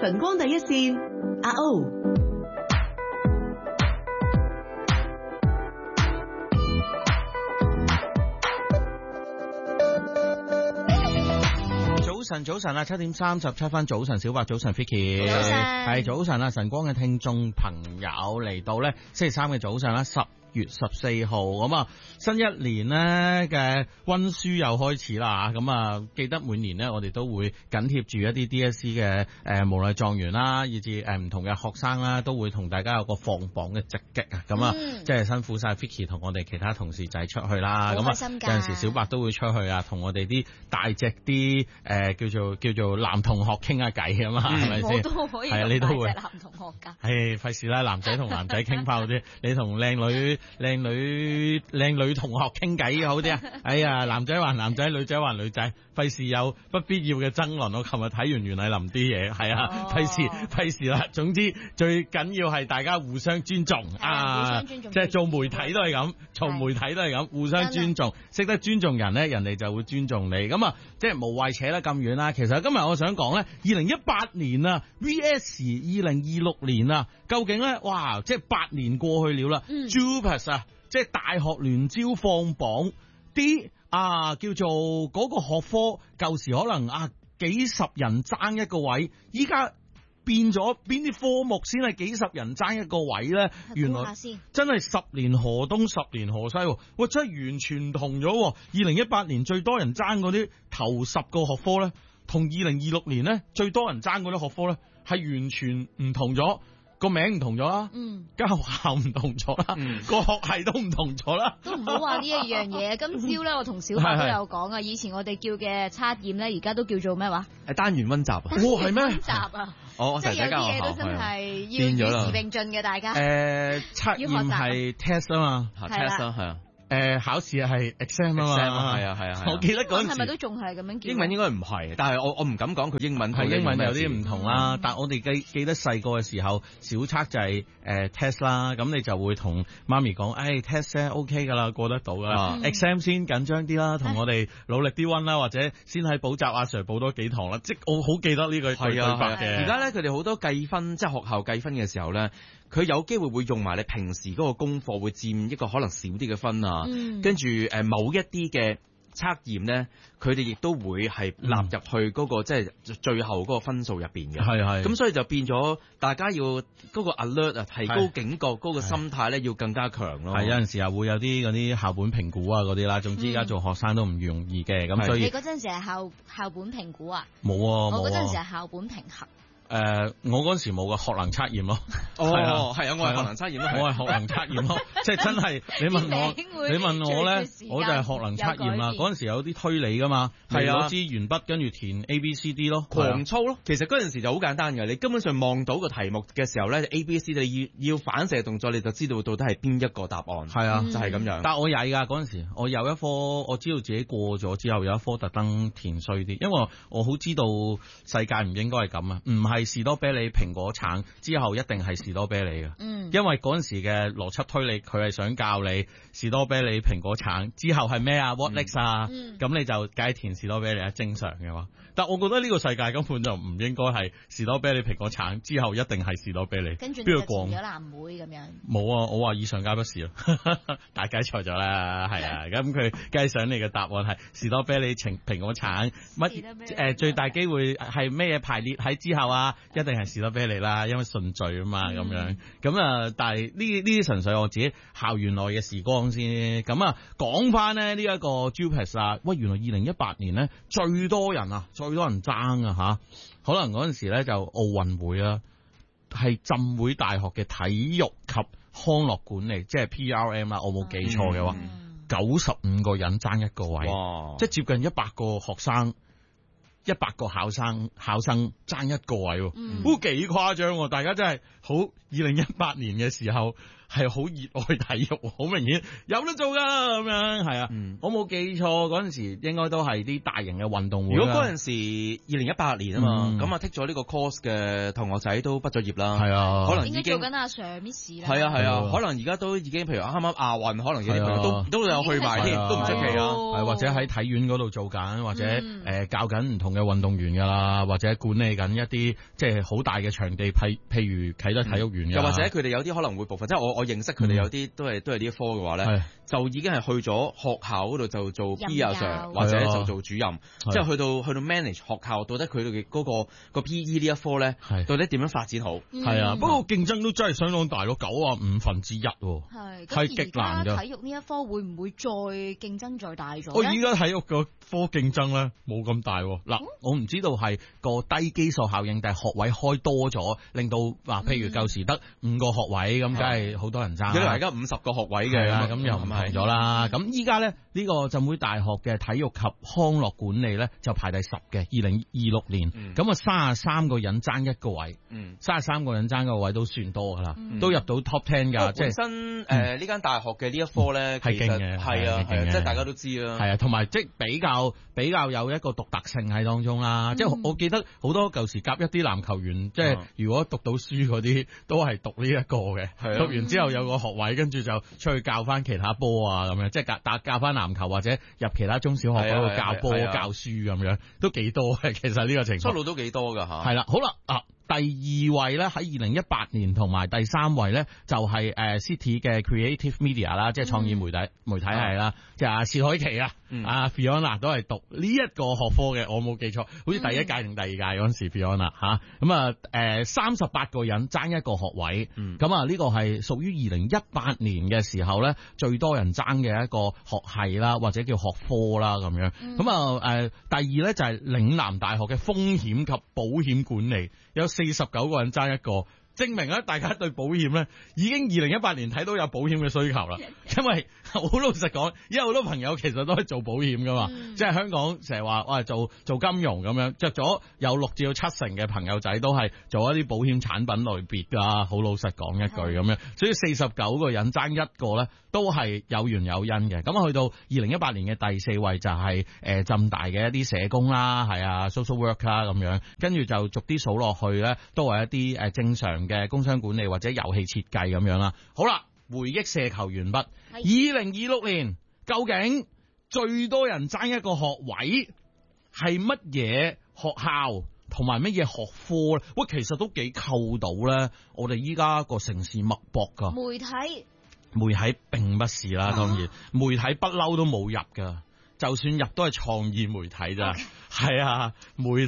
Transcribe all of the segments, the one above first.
晨光第一線，阿 O。 早晨啊，7:37分，早晨小白，早晨 Vicky， 早晨， 係早晨啊，晨光嘅聽眾朋友嚟到咧，星期三嘅早上啦，10月14號咁啊，新一年咧嘅溫書又開始啦，咁啊，記得每年咧我哋都會緊貼住一啲 DSE 嘅無論狀元啦，以至唔同嘅學生啦，都會同大家有個放榜嘅直擊啊，咁啊，即係辛苦晒 Vicky 同我哋其他同事仔出去啦，咁啊，有陣時小白都會出去啊，同我哋啲大隻啲叫做男同學傾下偈啊嘛，係咪先？ 我都可以係啊，你都會男同學㗎。 係費事啦，男仔同男仔傾翻好啲，你同靚女同學傾偈好啲啊！哎呀，男仔還男仔，女仔還女仔，費事有不必要嘅爭論。我琴日睇完袁麗琳啲嘢，係啊，費事啦。總之最緊要係大家互相尊重啊！即係做媒體都係咁，做媒體都係咁，互相尊重，識得尊重人咧，人哋就會尊重你。咁啊，即係無謂扯得咁遠啦。其實今日我想講咧，2018年啊 ，VS 2026年啊，究竟咧，哇！即係8年過去了啦。JUPAS 啊，即係大學聯招放榜啲叫做嗰個學科，舊時可能幾十人爭一個位，依家變咗邊啲科目先係幾十人爭一個位咧？原來真係10年河東10年河西，喂，真係完全唔同咗。2018年最多人爭嗰啲頭10個學科咧，同2026年咧最多人爭嗰啲學科咧係完全唔同咗。個名唔同咗啦，間學校唔同咗啦，個學系都唔同咗啦。 都唔好話呢一樣嘢。今朝咧，我同小白都有講啊。以前我哋叫嘅測驗咧，而家都叫做咩話？ 單元溫習啊。 係咩？ 溫習啊。即係有啲嘢都真係要與時並進嘅，大家。 測驗係 test 啊嘛 ，test 係啊。 考試係 exam 啊嘛，係啊。我記得嗰陣時係咪都仲係咁樣叫？ 英文應該唔係，但係我唔敢講佢英文同英文有啲唔同啦。但係我哋記得細個嘅時候，小測就係test 啦，咁你就會同媽咪講，test 咧 OK 噶啦，過得到噶啦。exam 先緊張啲啦，同我哋努力啲溫啦，或者先喺補習阿 Sir 補多幾堂啦。即我好記得呢句對白嘅。 而家咧，佢哋好多計分，即係學校計分嘅時候咧，佢有機會用埋你平時嗰個功課，會佔一個可能少啲嘅分啊。跟住某一啲嘅測驗咧，佢哋亦都會係納入去嗰個即係最後嗰個分數入邊嘅。係。咁所以就變咗大家要嗰個 alert 啊，提高警覺嗰個心態咧，要更加強咯。係有陣時又會有啲嗰啲校本評估啊嗰啲啦。總之而家做學生都唔容易嘅，咁所以你嗰陣時係校本評估啊？ 冇啊， 我嗰陣時係校本評核。 我嗰時冇個學能測驗咯。 係啊，我係學能測驗咯。 我係學能測驗咯，即係真係你問我咧，我就係學能測驗啦。嗰陣時有啲推理噶嘛，係攞支鉛筆跟住填 A、B、C、D 咯， 狂操咯。其實嗰陣時就好簡單嘅，你根本上望到個題目嘅時候咧，A、B、C 你要反射動作，你就知道到底係邊一個答案。係啊，就係咁樣。但係我曳㗎嗰陣時，我有一科我知道自己過咗之後，有一科特登填衰啲，因為我好知道世界唔應該係咁啊，唔係士多啤梨、蘋果、橙之後一定係士多啤梨嘅。因為嗰陣時嘅邏輯推理，佢係想教你士多啤梨、蘋果、橙之後係咩啊 ？What next 啊？咁你就梗係填士多啤梨啊，正常嘅話。但我覺得呢個世界根本就唔應該係士多啤梨、蘋果、橙之後一定係士多啤梨。 跟住邊個講咗藍莓咁樣？ 冇啊，我話以上皆不是咯，大家錯咗啦，係啊。咁佢梗係想你嘅答案係士多啤梨、蘋果、橙乜最大機會係咩嘢排列喺之後啊？一定係士多啤梨啦，因為順序啊嘛，咁樣咁啊。但係呢啲純粹我自己校園內嘅時光先。咁啊，講翻咧呢一個 JUPAS 啊，喂，原來2018年咧最多人爭啊吓，可能嗰陣時咧就奧運會啦，係浸會大學嘅體育及康樂管理，即係 PRM 啦，我冇記錯嘅話，95個人爭一個位，即係接近100個學生。100個考生爭一個位，都幾誇張喎！大家真係好2018年嘅時候， 係好熱愛體育，好明顯有得做㗎咁樣，係啊，我冇記錯嗰陣時應該都係啲大型嘅運動會。 如果嗰陣時2018年啊嘛，咁啊剔咗呢個 course 嘅同學仔都畢咗業啦， 係啊， 可能已經做緊阿 Sir Miss 啦， 係啊，可能而家都已經譬如啱啱亞運，可能有啲朋友都有去埋添，都唔出奇啊， 或者喺體院嗰度做緊，或者教緊唔同嘅運動員㗎啦，或者管理緊一啲即係好大嘅場地，譬如啟德體育園， 又或者佢哋有啲可能會部分，即係我認識佢哋有啲都係呢一科嘅話咧，就已經係去咗學校嗰度就做 P.R. Sir 或者就做主任，即係去到 manage 學校，到底佢哋嗰個 P.E. 呢一科咧，到底點樣發展好？ 係啊，不過競爭都真係相當大咯，95%，係極難㗎。 體育呢一科會唔會再競爭再大咗？ 我而家體育個科競爭咧冇咁大嗱，我唔知道係個低基數效應，定係學位開多咗，令到譬如舊時得5個學位咁，梗係好多人爭。 而家50個學位嘅， 咁又唔同咗啦。咁依家咧呢個浸會大學嘅體育及康樂管理咧就排第10嘅，2026年。咁啊33個人爭一個位，33個人爭個位都算多噶啦，都入到 top 10㗎。即係本身呢間大學嘅呢一科咧係勁嘅， 係啊，即係大家都知啦。 係啊，同埋即係比較有一個獨特性喺當中啦。即係我記得好多舊時夾一啲籃球員，即係如果讀到書嗰啲都係讀呢一個嘅，讀完之後有個學位，跟住就出去教翻其他波啊咁樣，即係教翻籃球或者入其他中小學嗰度教波教書咁樣，都幾多嘅。其實呢個情況出路都幾多㗎嚇。 係啦，好啦第2位咧喺2018年，同埋第3位咧就係City 嘅 Creative Media 啦，即係創意媒體係啦，即係阿薛凱琪阿 Fiona 都係讀呢一個學科嘅，我冇記錯，好似第1屆定第2屆嗰陣時 Fiona 咁38個人爭一個學位，咁啊呢個係屬於2018年嘅時候咧最多人爭嘅一個學系啦，或者叫學科啦咁樣。咁第2咧就係嶺南大學嘅風險及保險管理，有49個人爭一個，證明咧大家對保險咧已經2018年睇到有保險嘅需求啦。因為好老實講，因為好多朋友其實都係做保險噶嘛，即係香港成日話做金融咁樣，着咗有6至7成嘅朋友仔都係做一啲保險產品類別噶。好老實講一句咁樣，所以49個人爭一個咧都係有緣有因嘅。咁去到2018年嘅第4位就係浸大嘅一啲社工啦，係啊 social work 啦咁樣，跟住就逐啲數落去咧，都係一啲正常嘅工商管理或者遊戲設計咁樣啦。好啦，回憶射球完畢。2026年究竟最多人爭一個學位係乜嘢學校同埋乜嘢學科咧？喂，其實都幾扣到咧。我哋依家個城市脈搏噶媒體並不是啦，當然媒體不嬲都冇入噶，就算入都係創意媒體咋。係啊，媒體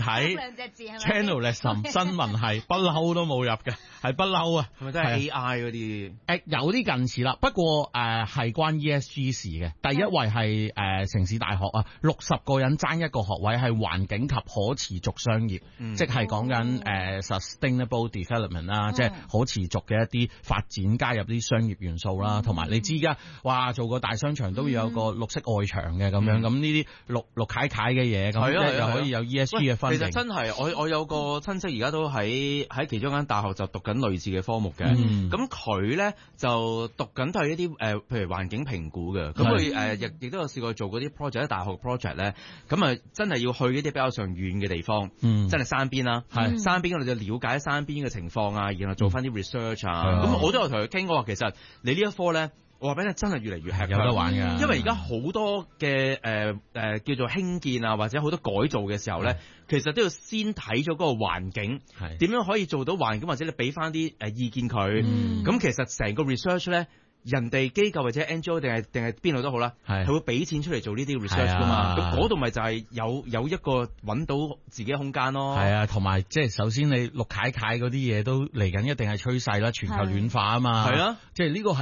journalism 新聞係不嬲都冇入嘅，係不嬲啊！ 係咪真係 AI 嗰啲？ 有啲近似啦，不過係關 ESG 事嘅。第1位係城市大學啊，60個人爭一個學位，係環境及可持續商業，即係講緊sustainable development 啦，即係可持續嘅一啲發展，加入啲商業元素啦，同埋你知而家哇做個大商場都要有個綠色外牆嘅咁樣，咁呢啲綠楷楷嘅嘢咁。又可以有 ESG 嘅分析。 其實真係，我有個親戚而家都喺其中間大學就讀緊類似嘅科目嘅。咁佢咧就讀緊都係一啲譬如環境評估嘅。咁佢亦都有試過做嗰啲 project， 喺大學 project 咧。咁啊真係要去一啲比較上遠嘅地方，真係山邊啦。山邊嗰度就了解山邊嘅情況啊，然後做翻啲 research 啊。咁我都有同佢傾過，其實你呢一科咧。我話俾你真係越嚟越吃香， 有得玩㗎。 因為而家好多嘅叫做興建啊，或者好多改造嘅時候咧，其實都要先睇咗嗰個環境，點樣可以做到環境，或者你俾翻啲意見佢。咁其實成個 research 咧，人哋機構或者 NGO 定係邊度都好啦，係會俾錢出嚟做呢啲 research 噶嘛。咁嗰度咪就係有一個揾到自己嘅空間咯。係啊，同埋即係首先你綠楷楷嗰啲嘢都嚟緊，一定係趨勢啦，全球暖化啊嘛。係啊，即係呢個係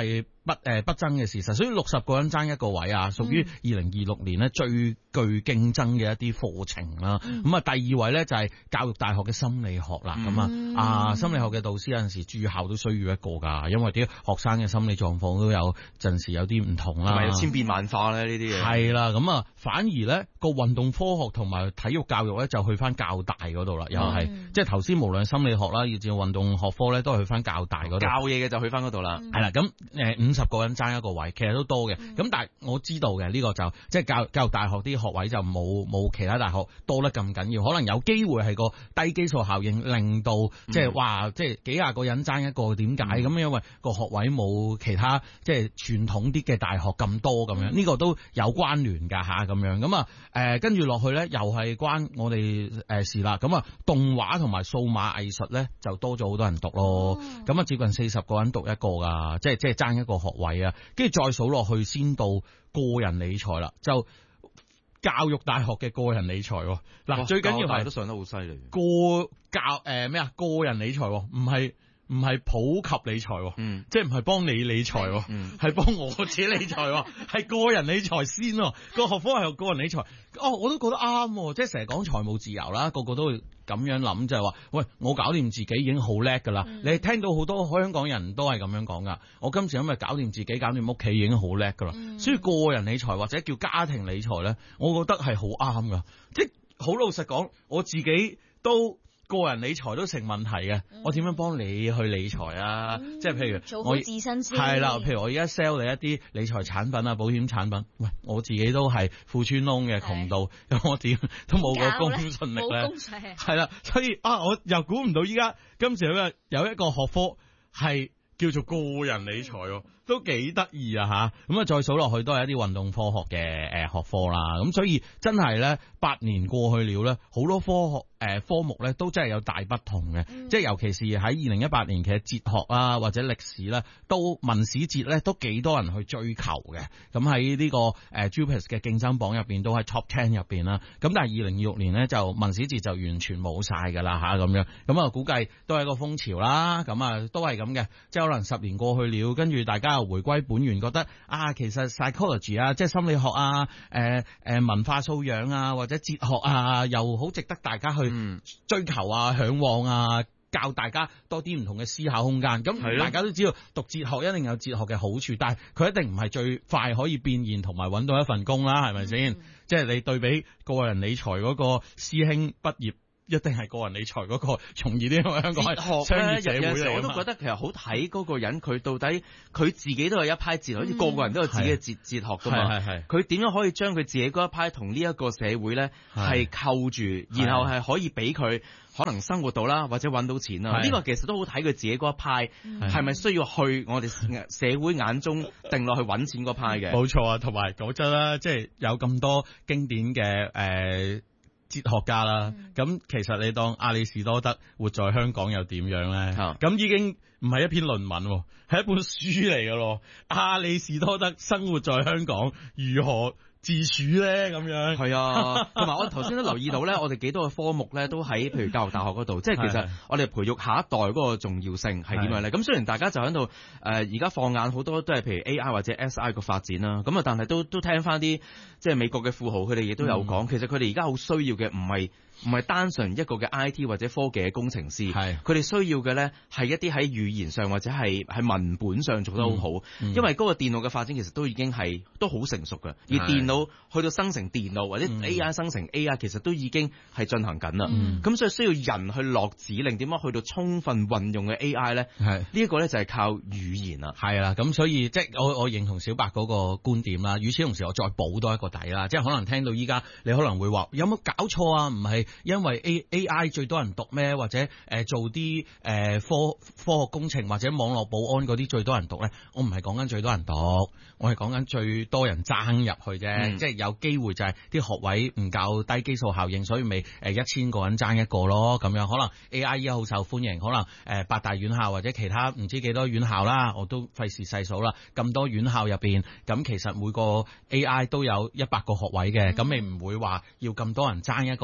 不爭嘅事實，所以60個人爭一個位啊，屬於2026年咧最具競爭嘅一啲課程啦。咁啊，第二位咧就係教育大學嘅心理學啦。咁啊，心理學嘅導師有陣時駐校都需要一個㗎，因為啲學生嘅心理狀況都有陣時有啲唔同啦， 係咪千變萬化咧？呢啲嘢係啦，咁啊，反而咧個運動科學同埋體育教育咧就去翻教大嗰度啦，又係即係頭先無論心理學啦，以至運動學科咧都係去翻教大嗰度， 教嘢嘅就去翻嗰度啦。 係啦，咁50個人爭一個位，其實都多嘅。咁但係我知道嘅呢個就即係教育大學啲學位就冇其他大學多得咁緊要，可能有機會係個低基數效應令到即係話即係幾廿個人爭一個，點解咁？因為個學位冇其他即係傳統啲嘅大學咁多咁樣，呢個都有關聯㗎嚇咁樣。咁啊跟住落去咧，又係關我哋事啦。咁啊動畫同埋數碼藝術咧就多咗好多人讀咯。咁啊接近40個人讀一個㗎，即係爭一個學位啊。跟住再數落去，先到個人理財啦，就教育大學嘅個人理財。嗱，最緊要係都上得好犀利。 個人理財唔係普及理財，即係唔係幫你理財，係幫我自己理財，係個人理財先。個學科係個人理財，我都覺得啱，即係成日講財務自由啦，個個都會咁樣諗，就係話，喂，我搞掂自己已經好叻噶啦。你聽到好多香港人都係咁樣講噶，我今時今日搞掂自己，搞掂屋企已經好叻噶啦。所以個人理財或者叫家庭理財咧，我覺得係好啱噶。即係好老實講，我自己都。個人理財都成問題嘅，我點樣幫你去理財啊？即係譬如做好自身先。 係啦，譬如我而家 sell 你一啲理財產品啊、保險產品，喂，我自己都係褲穿窿嘅窮到，咁我點都冇個公信力咧。係啦，所以我又估唔到依家今時有一個學科係叫做個人理財，都幾得意啊吓！咁啊，再數落去都係一啲運動科學嘅學科啦。咁所以真係咧，8年過去了咧，好多科目咧都真係有大不同嘅。即係尤其是喺2018年，其實哲學啊或者歷史咧，都文史哲咧都幾多人去追求嘅。咁喺呢個JUPAS 嘅競爭榜入邊都喺 Top 10入邊啦。咁但係2026年咧就文史哲就完全冇晒㗎啦吓咁樣。咁啊估計都係一個風潮啦。咁啊都係咁嘅，即係可能10年過去了，跟住大家又回歸本源，覺得其實 psychology 啊，即係心理學啊，文化素養啊，或者哲學啊，又好值得大家去追求啊、向往啊，教大家多啲唔同嘅思考空間。咁大家都知道讀哲學一定有哲學嘅好處，但係佢一定唔係最快可以變現同埋揾到一份工啦，係咪先？即係你對比個人理財嗰個師兄畢業。一定係個人理財嗰個容易啲，因為香港係商業社會嚟。 我都覺得其實好睇嗰個人，佢到底佢自己都有一派哲學，好似個個人都有自己嘅哲學㗎嘛。佢點樣可以將佢自己嗰一派同呢一個社會咧係扣住，然後係可以俾佢可能生活到啦，或者揾到錢啦。呢個其實都好睇佢自己嗰一派係咪需要去我哋社會眼中定落去揾錢嗰派嘅。 冇錯啊，同埋講真啦，即係有咁多經典嘅哲學家啦，咁其實你當亞里士多德活在香港又點樣咧？咁已經唔係一篇論文，係一本書嚟㗎咯。亞里士多德生活在香港如何自處咧？咁樣係啊，同埋我頭先都留意到咧，我哋幾多個科目咧都喺譬如教育大學嗰度，即係其實我哋培育下一代嗰個重要性係點樣咧？咁雖然大家就喺度而家放眼好多都係譬如 AI 或者 SI 個發展啦，咁啊但係都聽翻啲即係美國嘅富豪佢哋亦都有講，其實佢哋而家好需要嘅唔係單純一個嘅 IT 或者科技嘅工程師，佢哋需要嘅咧係一啲喺語言上或者係文本上做得好好，因為嗰個電腦嘅發展其實都已經係都好成熟嘅，而電腦去到生成電腦或者 AI 生成 AI 其實都已經係進行緊啦。咁所以需要人去落指令，點樣去到充分運用嘅 AI 咧？呢一個咧就係靠語言啦。 係啦，咁所以即係我認同小白嗰個觀點啦。與此同時，我再補多一個底啦，即係可能聽到依家你可能會話有冇搞錯啊？唔係因為 AI 最多人讀咩？或者做啲科學工程或者網絡保安嗰啲最多人讀咧？我唔係講緊最多人讀，我係講緊最多人爭入去啫。即係有機會就係啲學位唔夠低基數效應，所以咪1000個人爭一個咯。咁樣可能 AI 依家好受歡迎，可能8大院校或者其他唔知幾多院校啦，我都費事細數啦。咁多院校入邊，咁其實每個 AI 都有100個學位嘅，咁你唔會話要咁多人爭一個學位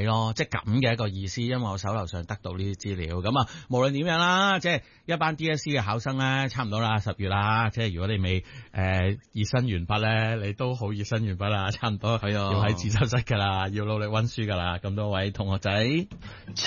咯，即係咁嘅一個意思。因為我手頭上得到呢啲資料，咁啊，無論點樣啦，即係一班 DSE 嘅考生咧，差唔多啦，10月啦，即係如果你未熱身完畢咧，你都好熱身完畢啦，差唔多要喺自習室噶啦，要努力溫書噶啦，咁多位同學仔。